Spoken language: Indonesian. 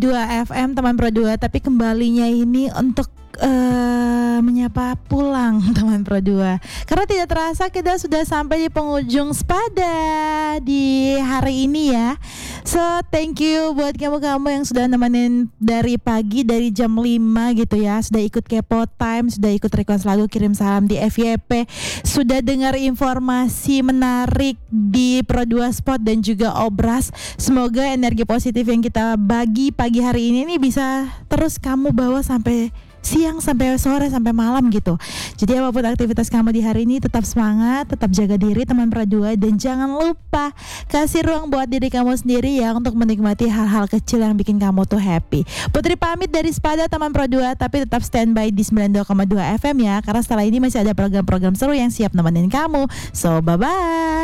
2 FM teman Pro 2, tapi kembalinya ini untuk menyapa pulang teman Pro 2. Karena tidak terasa kita sudah sampai di penghujung Spada di hari ini ya. So thank you buat kamu-kamu yang sudah nemenin dari pagi, dari jam 5 gitu ya. Sudah ikut Kepo Time, sudah ikut request lagu, kirim salam di FYP, sudah dengar informasi menarik di Pro 2 Spot dan juga Obras. Semoga energi positif yang kita bagi pagi hari ini nih bisa terus kamu bawa sampai siang, sampai sore, sampai malam gitu. Jadi apapun aktivitas kamu di hari ini, tetap semangat, tetap jaga diri teman Pro 2, dan jangan lupa kasih ruang buat diri kamu sendiri ya untuk menikmati hal-hal kecil yang bikin kamu tuh happy. Putri pamit dari Spada teman Pro 2, tapi tetap standby di 92,2 FM ya, karena setelah ini masih ada program-program seru yang siap nemenin kamu. So bye-bye.